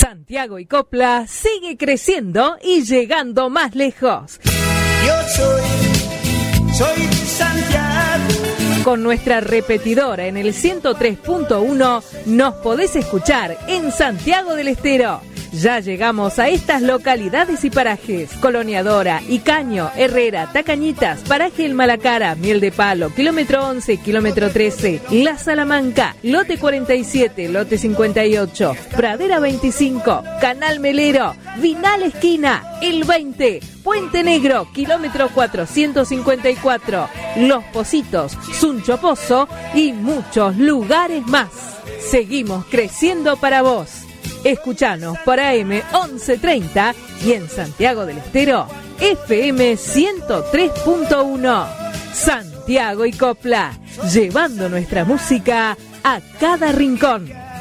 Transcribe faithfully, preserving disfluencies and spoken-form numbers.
Santiago y Copla sigue creciendo y llegando más lejos. Yo soy, soy Santiago. Con nuestra repetidora en el ciento tres punto uno nos podés escuchar en Santiago del Estero. Ya llegamos a estas localidades y parajes: Colonia Dora, Icaño, Herrera, Tacañitas, Paraje El Malacara, Miel de Palo, kilómetro once, kilómetro trece, La Salamanca, lote cuarenta y siete, lote cincuenta y ocho, Pradera veinticinco, Canal Melero, Vinal Esquina, El veinte, Puente Negro, kilómetro cuatrocientos cincuenta y cuatro, Los Pocitos, Suncho Pozo y muchos lugares más. Seguimos creciendo para vos. Escuchanos por A M once treinta y en Santiago del Estero F M ciento tres punto uno. Santiago y Copla, llevando nuestra música a cada rincón.